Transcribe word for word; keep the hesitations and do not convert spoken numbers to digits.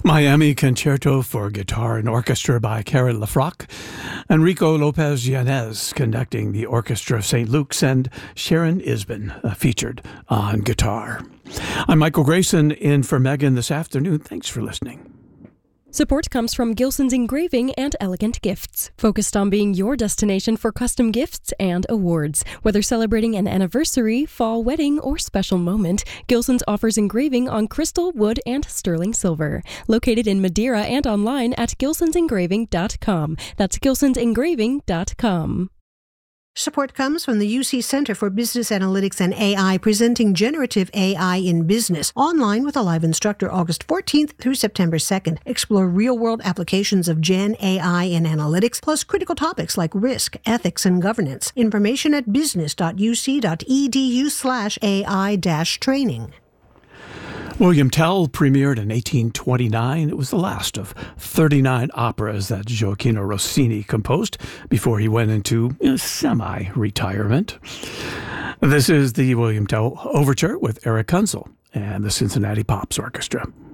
Miami Concerto for Guitar and Orchestra by Karen Lafroc, Enrico Lopez Yanez conducting the Orchestra of Saint Luke's, and Sharon Isbin uh, featured on guitar. I'm Michael Grayson in for Megan this afternoon. Thanks for listening. Support comes from Gilson's Engraving and Elegant Gifts, focused on being your destination for custom gifts and awards. Whether celebrating an anniversary, fall wedding, or special moment, Gilson's offers engraving on crystal, wood, and sterling silver. Located in Madeira and online at gilsons engraving dot com. That's gilsons engraving dot com. Support comes from the U C Center for Business Analytics and A I, presenting Generative A I in Business, online with a live instructor August fourteenth through September second. Explore real-world applications of Gen A I in analytics, plus critical topics like risk, ethics, and governance. Information at business dot u c dot e d u slash A I dash training. William Tell premiered in eighteen twenty-nine. It was the last of thirty-nine operas that Gioacchino Rossini composed before he went into you know, semi-retirement. This is the William Tell Overture with Eric Kunzel and the Cincinnati Pops Orchestra.